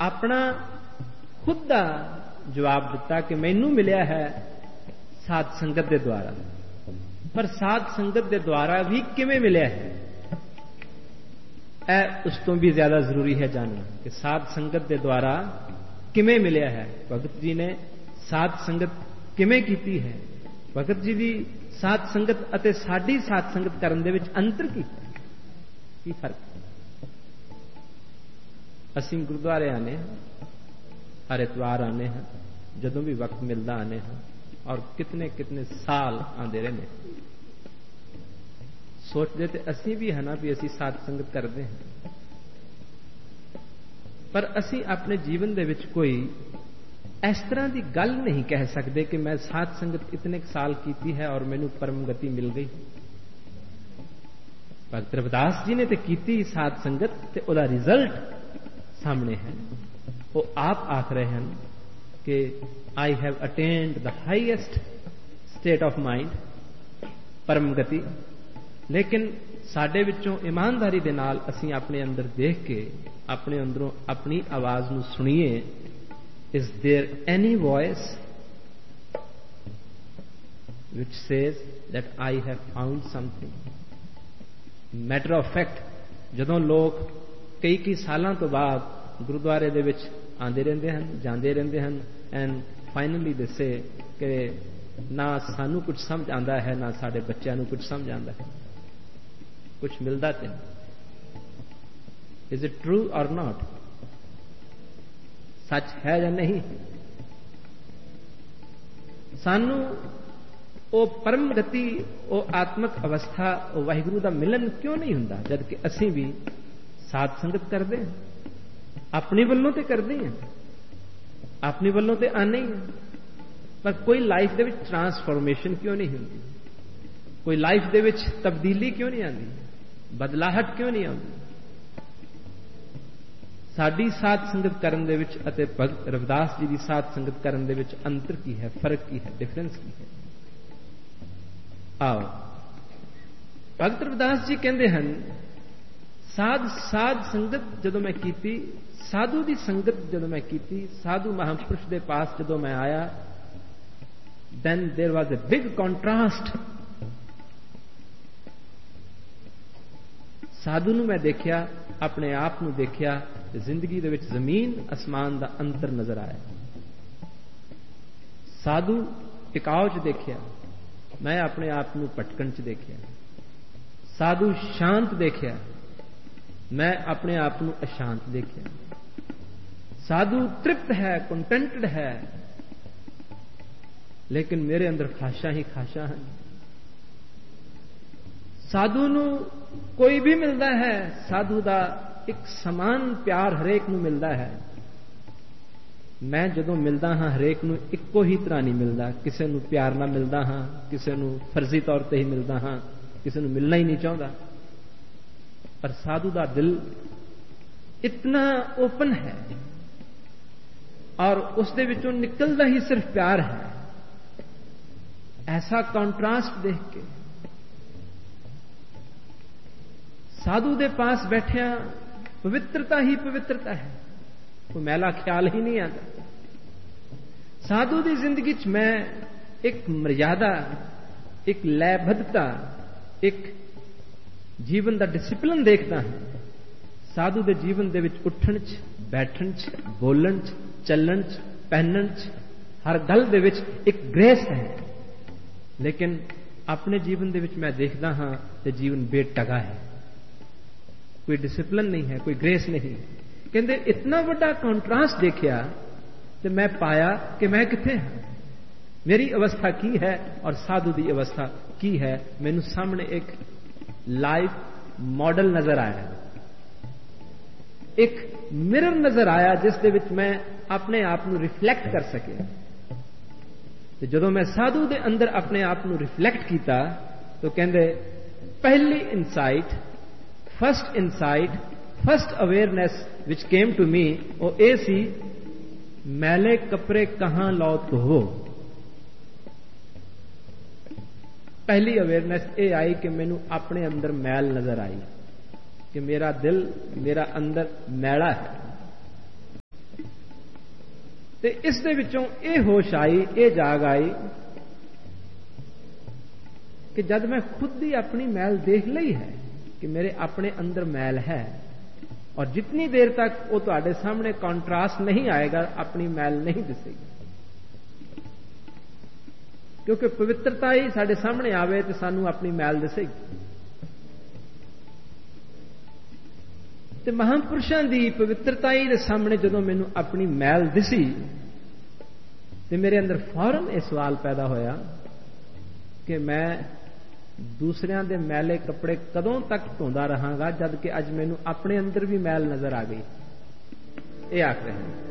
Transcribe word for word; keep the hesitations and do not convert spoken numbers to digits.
अपना खुद का जवाब दिता कि मैनू मिलिया है साध संगत के द्वारा, पर साध संगत के द्वारा भी किवें मिलिया है, यह उस तो भी ज्यादा जरूरी है जानना कि साध संगत के द्वारा किवें मिलिया है। भगत जी ने साध संगत किवें कीती है, भगत जी की साध संगत अते साडी साध संगत करन दे विच अंतर की की फर्क। असीं गुरुद्वारे आने हर एतवार आने हैं, जदों भी वक्त मिलता आने हैं, और कितने कितने साल आते रहने। सोचते तो असीं भी है ना भी असीं साध संगत करते हैं, पर असीं अपने जीवन दे विच कोई इस तरह की गल नहीं कह सकते कि मैं साध संगत इतने साल की है और मैनू परम गति मिल गई। भगत रविदास जी ने तो की साध संगत ते उहदा रिजल्ट सामने है। वो आप आख रहे हैं कि I have attend the highest state of mind, परम गति। लेकिन साडे विचों ईमानदारी दे नाल असीं अपने अंदर देख के अपने अंदरों अपनी आवाज नूं सुणीए। Is there any voice which says that I have found something? Matter of fact जदों लोग कई कई सालों तो बाद गुरुद्वारे दे विच आंदे रहंदे हन, जांदे रहंदे हन, एंड फाइनली दे से कि ना सानू कुछ समझ आंदा है, ना साडे बच्चों नूं कुछ समझ आंदा है, कुछ मिलता तो नहीं। इज इट ट्रू और नॉट? सच है या नहीं? सानू वो परम गति, वो आत्मक अवस्था, वो वाहिगुरु का मिलन क्यों नहीं हुंदा, जबकि असीं भी साध संगत करते हैं, अपनी वल्लों तो करते हैं, अपनी वल्लों तो आने ही हैं, पर कोई लाइफ दे विच ट्रांसफॉर्मेशन क्यों नहीं हुंदी? कोई लाइफ दे विच तब्दीली क्यों नहीं आती? बदलाहट क्यों नहीं आती? साडी साध संगत करन दे विच अते भगत रविदास जी की साध संगत करन दे विच अंतर की है, फर्क की है, डिफरेंस की है? आओ, भगत रविदास जी कहते हैं साध साध संगत जदों मैं कीती, साधु की संगत जदों मैं कीती, साधु महापुरुष के पास जदों मैं आया, then there was a big contrast। साधु नूं मैं देखिया, अपने आप नूं देखिया, जिंदगी दे विच जमीन आसमान का अंतर नजर आया। साधु टिकाव च देखिया, मैं अपने आप नूं भटकण च देखिया। साधु शांत देखिया, मैं अपने आप नूं अशांत देखिया। साधु तृप्त है, कंटेंटेड है, लेकिन मेरे अंदर खाशा ही खाशा है। साधु नूं कोई भी मिलता है, साधु का एक समान प्यार हरेक नूं मिलता है। मैं जदों मिलता हाँ हरेक नूं इक्को ही तरह नहीं मिलता, किसी नूं प्यार ना मिलता हाँ, किसी नूं फर्जी तौर पर ही मिलता हाँ, किसी नूं मिलना ही नहीं चाहता। पर साधु का दिल इतना ओपन है और उसदे विचों निकलता ही सिर्फ प्यार है। ऐसा कॉन्ट्रास्ट देख के साधु दे पास बैठिया पवित्रता ही पवित्रता है, कोई मैला ख्याल ही नहीं आता। साधु की जिंदगी च मैं एक मर्यादा, एक लयबद्धता, एक जीवन का डिसिपलिन देखता हूं। साधु के जीवन दे विच उठण च, बैठण च, बोलण च, चलण च, पहनण च, हर गल दे विच एक ग्रेस है। लेकिन अपने जीवन दे विच मैं देखता हाँ तो जीवन बेटगा है, कोई डिसिपलिन नहीं है, कोई ग्रेस नहीं। कहते इतना बड़ा कॉन्ट्रास्ट देखिया तो मैं पाया कि मैं किथे हाँ, मेरी अवस्था की है और साधु की अवस्था की है। मैनू सामने एक लाइफ मॉडल नजर आया, एक मिरर नजर आया जिस दे विच मैं अपने आप को रिफ्लैक्ट कर सके। तो जदों मैं साधु के अंदर अपने आप को रिफ्लैक्ट किया तो कहते पहली insight, first insight, first awareness which came to me वो ये सी, मैले कपड़े कहां लो धो। पहली अवेयरनेस ये आई कि मैनू अपने अंदर मैल नजर आई कि मेरा दिल, मेरा अंदर मैला है। ਤੇ ਇਸ ਦੇ ਵਿੱਚੋਂ ਇਹ ਹੋਸ਼ ਆਈ, ਇਹ ਜਾਗ ਆਈ ਕਿ ਜਦ ਮੈਂ ਖੁਦ ਹੀ ਆਪਣੀ ਮੈਲ ਦੇਖ ਲਈ ਹੈ ਕਿ ਮੇਰੇ ਆਪਣੇ ਅੰਦਰ ਮੈਲ ਹੈ, ਔਰ ਜਿਤਨੀ ਦੇਰ ਤੱਕ ਉਹ ਤੁਹਾਡੇ ਸਾਹਮਣੇ ਕੰਟਰਾਸਟ ਨਹੀਂ ਆਏਗਾ ਆਪਣੀ ਮੈਲ ਨਹੀਂ ਦਿਸੇਗੀ। ਕਿਉਂਕਿ ਪਵਿੱਤਰਤਾ ਹੀ ਸਾਡੇ ਸਾਹਮਣੇ ਆਵੇ ਤੇ ਸਾਨੂੰ ਆਪਣੀ ਮੈਲ ਦਿਸੇਗੀ। ਤੇ ਮਹਾਂਪੁਰਸ਼ਾਂ ਦੀ ਪਵਿੱਤਰਤਾ ਹੀ ਦੇ ਸਾਹਮਣੇ ਜਦੋਂ ਮੈਨੂੰ ਆਪਣੀ ਮੈਲ ਦਿਸੀ ਤੇ ਮੇਰੇ ਅੰਦਰ ਫੌਰਨ ਇਹ ਸਵਾਲ ਪੈਦਾ ਹੋਇਆ ਕਿ ਮੈਂ ਦੂਸਰਿਆਂ ਦੇ ਮੈਲੇ ਕੱਪੜੇ ਕਦੋਂ ਤੱਕ ਧੋਂਦਾ ਰਹਾਂਗਾ, ਜਦ ਕਿ ਅੱਜ ਮੈਨੂੰ ਆਪਣੇ ਅੰਦਰ ਵੀ ਮੈਲ ਨਜ਼ਰ ਆ ਗਈ। ਇਹ ਆਖ ਰਹੇ ਹਨ।